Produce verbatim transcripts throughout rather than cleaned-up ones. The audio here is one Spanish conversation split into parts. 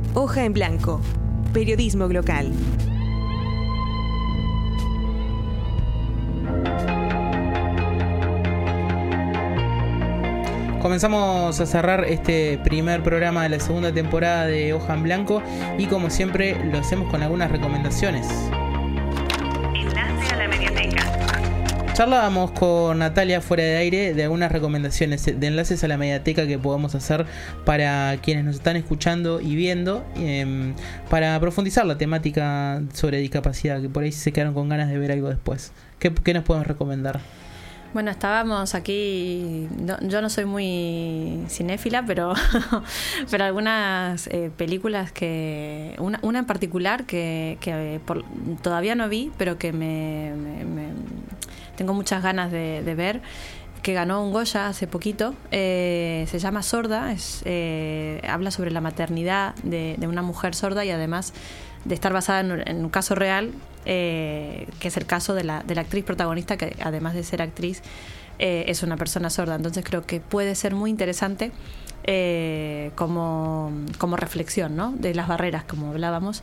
Hoja en Blanco. Periodismo local. Comenzamos a cerrar este primer programa de la segunda temporada de Hoja en Blanco y como siempre lo hacemos con algunas recomendaciones. Enlace a la Mediateca. Charlábamos con Natalia fuera de aire de algunas recomendaciones de enlaces a la Mediateca que podemos hacer para quienes nos están escuchando y viendo, eh, para profundizar la temática sobre discapacidad, que por ahí se quedaron con ganas de ver algo después. ¿Qué, qué nos podemos recomendar? Bueno, estábamos aquí, no, yo no soy muy cinéfila, pero pero algunas eh, películas que, una, una en particular que, que por, todavía no vi, pero que me, me, me tengo muchas ganas de, de ver, que ganó un Goya hace poquito, eh, se llama Sorda, es, eh, habla sobre la maternidad de, de una mujer sorda y además de estar basada en, en un caso real, eh, que es el caso de la, de la actriz protagonista, que además de ser actriz eh, es una persona sorda. Entonces creo que puede ser muy interesante eh, como, como reflexión, ¿no?, de las barreras, como hablábamos,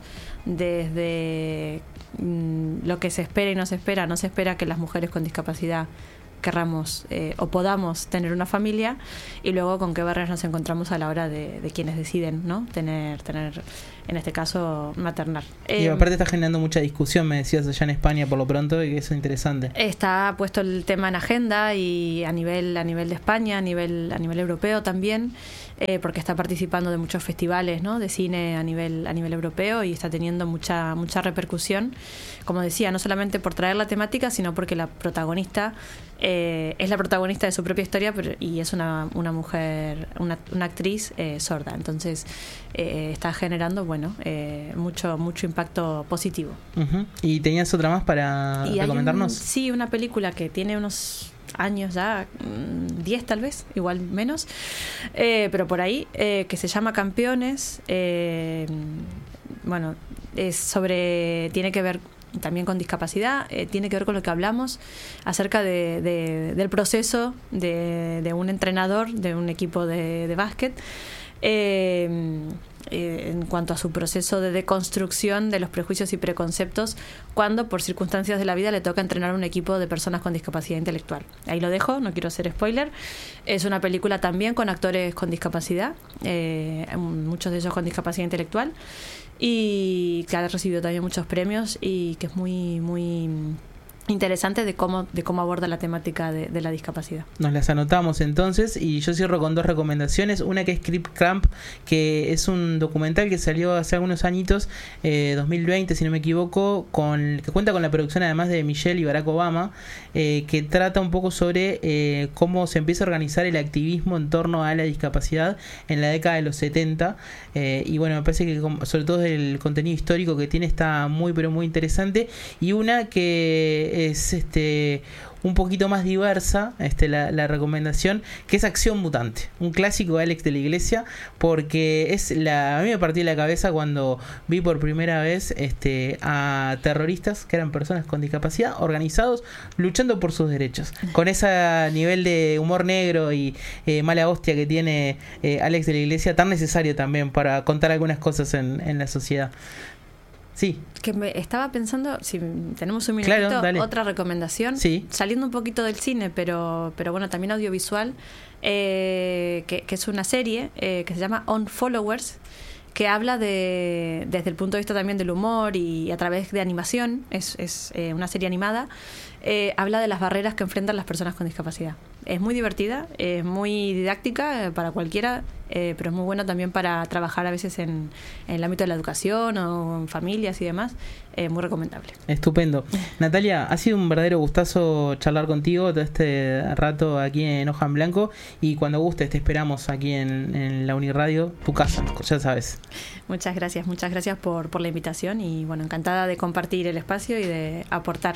desde mm, lo que se espera y no se espera. No se espera que las mujeres con discapacidad querramos eh, o podamos tener una familia, y luego con qué barreras nos encontramos a la hora de, de quienes deciden, ¿no?, tener, tener en este caso, maternar. Y eh, aparte está generando mucha discusión, me decías, allá en España por lo pronto, y que eso es interesante. Está puesto el tema en agenda y a nivel a nivel de España, a nivel a nivel europeo también, eh, porque está participando de muchos festivales, ¿no?, de cine a nivel a nivel europeo, y está teniendo mucha mucha repercusión. Como decía, no solamente por traer la temática, sino porque la protagonista eh, es la protagonista de su propia historia, pero, y es una, una mujer, una, una actriz eh, sorda. Entonces eh, está generando, bueno, eh, mucho mucho impacto positivo. Uh-huh. ¿Y tenías otra más para y recomendarnos? Un, sí, una película que tiene unos años ya, diez tal vez, igual menos, eh, pero por ahí, eh, que se llama Campeones. Eh, bueno, es sobre, tiene que ver también con discapacidad, eh, tiene que ver con lo que hablamos acerca de, de, del proceso de, de un entrenador de un equipo de, de básquet, eh, eh, en cuanto a su proceso de deconstrucción de los prejuicios y preconceptos cuando por circunstancias de la vida le toca entrenar a un equipo de personas con discapacidad intelectual. Ahí lo dejo, no quiero hacer spoiler. Es una película también con actores con discapacidad, eh, muchos de ellos con discapacidad intelectual, y que ha recibido también muchos premios y que es muy muy interesante de cómo de cómo aborda la temática de, de la discapacidad. Nos las anotamos entonces, y yo cierro con dos recomendaciones. Una que es Crip Cramp, que es un documental que salió hace algunos añitos, eh, dos mil veinte si no me equivoco, con que cuenta con la producción además de Michelle y Barack Obama, eh, que trata un poco sobre eh, cómo se empieza a organizar el activismo en torno a la discapacidad en la década de los setenta, eh, y bueno, me parece que sobre todo el contenido histórico que tiene está muy pero muy interesante. Y una que es este un poquito más diversa, este la, la recomendación, que es Acción Mutante, un clásico de Alex de la Iglesia, porque es la a mí me partió la cabeza cuando vi por primera vez este a terroristas que eran personas con discapacidad organizados luchando por sus derechos, con ese nivel de humor negro y eh, mala hostia que tiene eh, Alex de la Iglesia, tan necesario también para contar algunas cosas en, en la sociedad. Sí. Que me estaba pensando, si tenemos un minutito, claro, otra recomendación, sí, saliendo un poquito del cine, pero pero bueno, también audiovisual, eh, que, que es una serie eh, que se llama On Followers, que habla de desde el punto de vista también del humor y a través de animación, es, es eh, una serie animada, eh, habla de las barreras que enfrentan las personas con discapacidad. Es muy divertida, es muy didáctica eh, para cualquiera, eh, pero es muy buena también para trabajar a veces en, en el ámbito de la educación o en familias y demás. Eh, muy recomendable. Estupendo. Natalia, ha sido un verdadero gustazo charlar contigo todo este rato aquí en Hoja en Blanco, y cuando gustes te esperamos aquí en, en la Uniradio, tu casa, ya sabes. Muchas gracias, muchas gracias por, por la invitación, y bueno, encantada de compartir el espacio y de aportar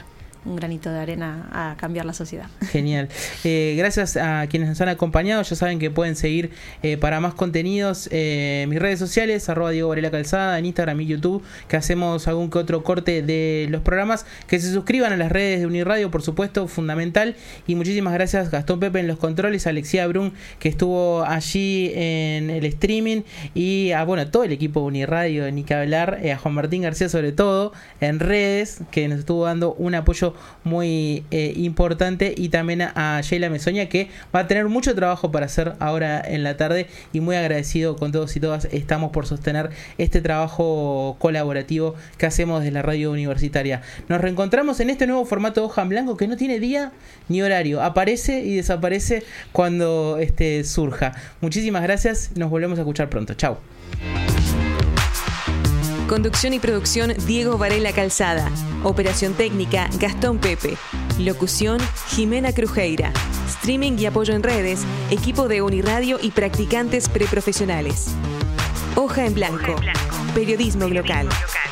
un granito de arena a cambiar la sociedad. Genial. Eh, gracias a quienes nos han acompañado. Ya saben que pueden seguir eh, para más contenidos eh, mis redes sociales, arroba Diego Varela Calzada, en Instagram y YouTube, que hacemos algún que otro corte de los programas. Que se suscriban a las redes de Uniradio, por supuesto, fundamental. Y muchísimas gracias Gastón Pepe en los controles, a Alexia Brun, que estuvo allí en el streaming, y a bueno, todo el equipo de Uniradio, ni que hablar, eh, a Juan Martín García sobre todo en redes, que nos estuvo dando un apoyo muy eh, importante, y también a, a Sheila Mesoña, que va a tener mucho trabajo para hacer ahora en la tarde, y muy agradecido con todos y todas estamos por sostener este trabajo colaborativo que hacemos desde la radio universitaria. Nos reencontramos en este nuevo formato de Hoja en Blanco, que no tiene día ni horario, aparece y desaparece cuando este, surja. Muchísimas gracias, nos volvemos a escuchar pronto. Chau. Conducción y producción Diego Varela Calzada. Operación técnica Gastón Pepe. Locución Jimena Crujeira. Streaming y apoyo en redes, equipo de Uniradio y practicantes preprofesionales. Hoja en Blanco. Periodismo local.